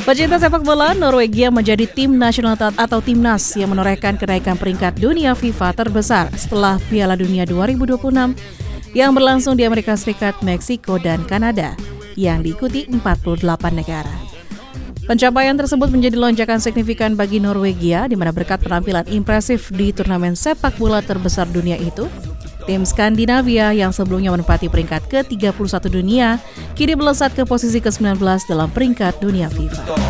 Pecinta sepak bola, Norwegia menjadi tim nasional atau timnas yang menorehkan kenaikan peringkat dunia FIFA terbesar setelah Piala Dunia 2026 yang berlangsung di Amerika Serikat, Meksiko, dan Kanada yang diikuti 48 negara. Pencapaian tersebut menjadi lonjakan signifikan bagi Norwegia, di mana berkat penampilan impresif di turnamen sepak bola terbesar dunia itu, tim Skandinavia yang sebelumnya menempati peringkat ke-31 dunia, kini melesat ke posisi ke-19 dalam peringkat dunia FIFA.